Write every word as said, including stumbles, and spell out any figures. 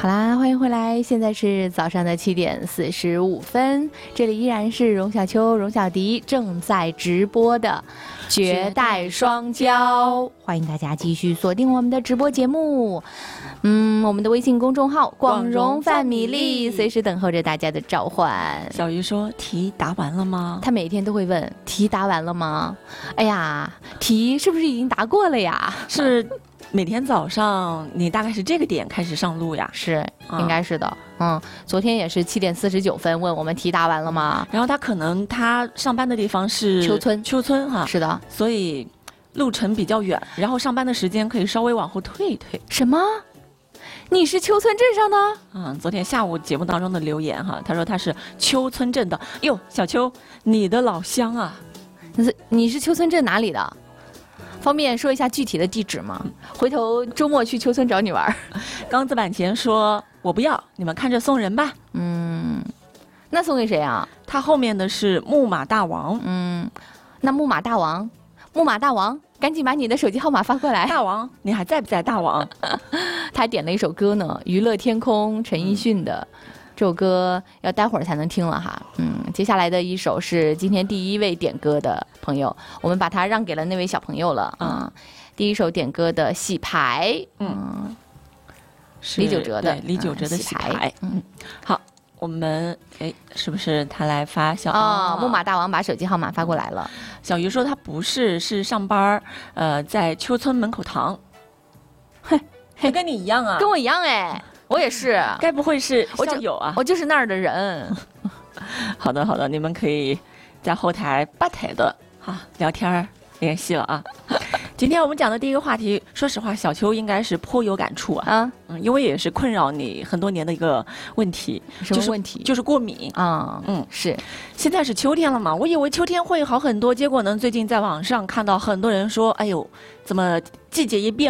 好啦，欢迎回来，现在是早上的七点四十五分，这里依然是荣小秋、荣小迪正在直播的绝代双骄，欢迎大家继续锁定我们的直播节目。嗯，我们的微信公众号“广荣范米粒”随时等候着大家的召唤。 小鱼说：“题答完了吗？” 他每天都会问：“题答完了吗？”哎呀，题是不是已经答过了呀？ 是。每天早上你大概是这个点开始上路呀？ 是，应该是的。啊、嗯，昨天也是七点四十九分问我们题答完了吗？ 然后他可能他上班的地方是秋村， 秋村哈， 是的， 所以路程比较远，然后上班的时间可以稍微往后退一退。 什么？你是秋村镇上的？ 嗯，昨天下午节目当中的留言哈，他说他是秋村镇的。哟，小秋，你的老乡啊？ 你是你是秋村镇哪里的？方便说一下具体的地址吗？回头周末去秋村找你玩。 刚子板前说我不要，你们看着送人吧。 嗯，那送给谁啊？ 他后面的是木马大王。 嗯，那木马大王，木马大王，赶紧把你的手机号码发过来。 大王，你还在不在？大王， 他还点了一首歌呢，《娱乐天空》，陈奕迅的。嗯，这首歌要待会儿才能听了哈，嗯，接下来的一首是今天第一位点歌的朋友，我们把它让给了那位小朋友了啊、嗯。第一首点歌的《洗牌》，嗯，是李玖哲的李玖哲的《洗牌》，嗯，好，我们哎，是不是他来发小啊、哦？木马大王把手机号码发过来了。 小鱼说他不是，是上班，呃，在秋村门口堂。嘿，还跟你一样啊？ 跟我一样哎。我也是， 该不会是校友啊？ 我就是那儿的人。 好的，好的，你们可以在后台吧台的哈聊天联系了啊。今天我们讲的第一个话题，说实话，小秋应该是颇有感触啊，啊嗯，因为也是困扰你很多年的一个问题。 什么问题？ 就是、就是过敏啊，嗯，是。 现在是秋天了嘛，我以为秋天会好很多，结果呢，最近在网上看到很多人说，哎呦，怎么季节一变。